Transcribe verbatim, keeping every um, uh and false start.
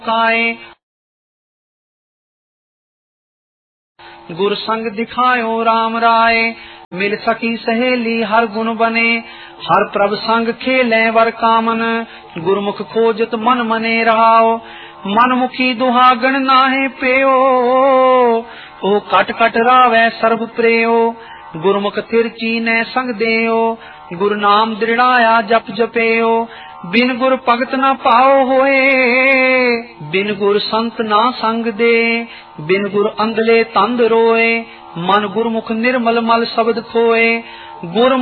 काए गुर संग दिखायो राम राय। मिल सकी सहेली हर गुण बने, हर प्रभ संग खेले वर कामन। गुरमुख खोजत मन मने रहाओ, मनमुखी दुहागण नाहे पेयो। ओ कट कट रावै सर्व प्रेयो, गुरमुख तिरची ने संग देयो। गुरु नाम दृढ़ाया जप जपेयो, बिन गुर भगत न पाओ होए। बिन गुर संत ना संग दे, बिन गुर अंधले तंद रोए। मन गुरमुख निर्मल मल शब्द खोए, गुर